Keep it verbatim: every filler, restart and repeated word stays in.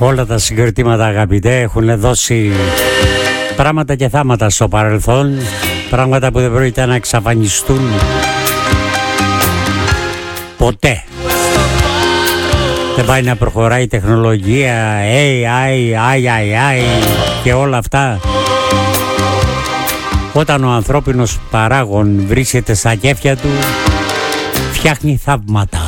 Όλα τα συγκριτήματα, αγαπητέ, έχουν δώσει πράγματα και θάματα στο παρελθόν, πράγματα που δεν πρόκειται να εξαφανιστούν ποτέ. Δεν πάει να προχωράει η τεχνολογία, έι άι, άι άι άι και όλα αυτά. Όταν ο ανθρώπινος παράγων βρίσκεται στα κέφια του, φτιάχνει θαύματα.